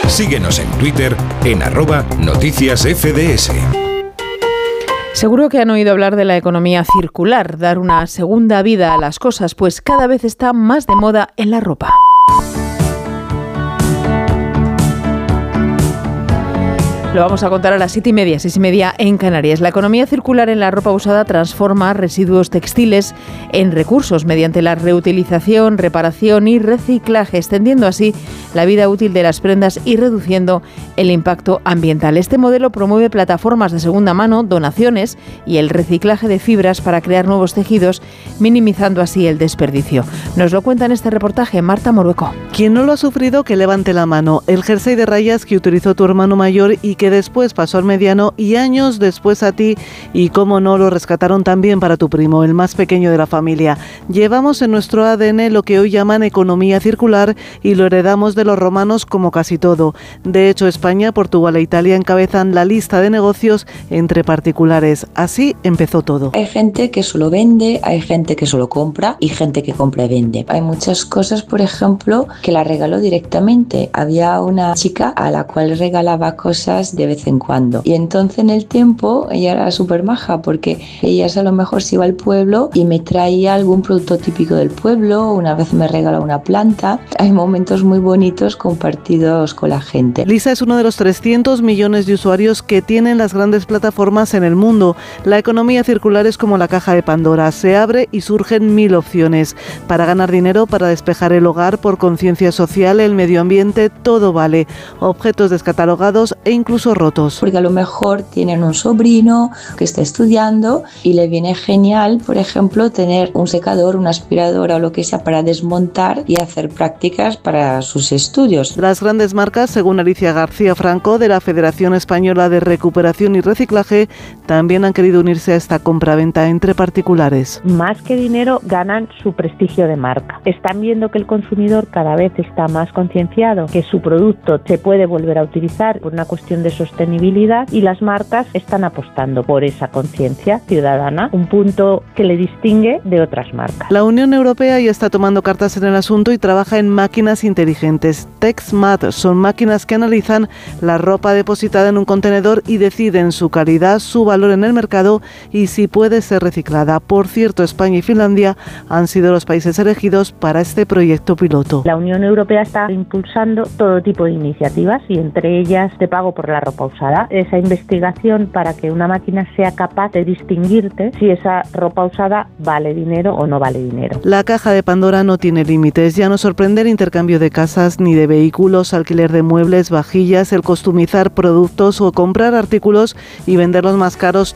Síguenos en Twitter en @noticiasfds. Seguro que han oído hablar de la economía circular, dar una segunda vida a las cosas, pues cada vez está más de moda en la ropa. Lo vamos a contar a las 7:30, 6:30 en Canarias. La economía circular en la ropa usada transforma residuos textiles en recursos mediante la reutilización, reparación y reciclaje, extendiendo así la vida útil de las prendas y reduciendo el impacto ambiental. Este modelo promueve plataformas de segunda mano, donaciones y el reciclaje de fibras para crear nuevos tejidos, minimizando así el desperdicio. Nos lo cuenta en este reportaje Marta Morueco. Quien no lo ha sufrido, que levante la mano. El jersey de rayas que utilizó tu hermano mayor y que después pasó al mediano y años después a ti, y cómo no, lo rescataron también para tu primo, el más pequeño de la familia. Llevamos en nuestro ADN lo que hoy llaman economía circular y lo heredamos de los romanos como casi todo. De hecho, España, Portugal e Italia encabezan la lista de negocios entre particulares. Así empezó todo. Hay gente que solo vende, hay gente que solo compra y gente que compra y vende. Hay muchas cosas, por ejemplo, que la regaló directamente. Había una chica a la cual regalaba cosas de vez en cuando. Y entonces en el tiempo ella era súper maja porque ella a lo mejor se iba al pueblo y me traía algún producto típico del pueblo, una vez me regaló una planta. Hay momentos muy bonitos compartidos con la gente. Lisa es uno de los 300 millones de usuarios que tienen las grandes plataformas en el mundo. La economía circular es como la caja de Pandora. Se abre y surgen 1000 opciones. Para ganar dinero, para despejar el hogar, por conciencia social, el medio ambiente, todo vale. Objetos descatalogados e incluso rotos. Porque a lo mejor tienen un sobrino que está estudiando y le viene genial, por ejemplo, tener un secador, una aspiradora o lo que sea para desmontar y hacer prácticas para sus estudios. Las grandes marcas, según Alicia García Franco de la Federación Española de Recuperación y Reciclaje, también han querido unirse a esta compraventa entre particulares. Más que dinero, ganan su prestigio de marca. Están viendo que el consumidor cada vez está más concienciado, que su producto se puede volver a utilizar por una cuestión de sostenibilidad, y las marcas están apostando por esa conciencia ciudadana, un punto que le distingue de otras marcas. La Unión Europea ya está tomando cartas en el asunto y trabaja en máquinas inteligentes. TexMat son máquinas que analizan la ropa depositada en un contenedor y deciden su calidad, su valor en el mercado y si puede ser reciclada. Por cierto, España y Finlandia han sido los países elegidos para este proyecto piloto. La Unión Europea está impulsando todo tipo de iniciativas y entre ellas de pago por la ropa usada. Esa investigación para que una máquina sea capaz de distinguirte si esa ropa usada vale dinero o no vale dinero. La caja de Pandora no tiene límites. Ya no sorprende el intercambio de casas ni de vehículos, alquiler de muebles, vajillas, el customizar productos o comprar artículos y venderlos más caros.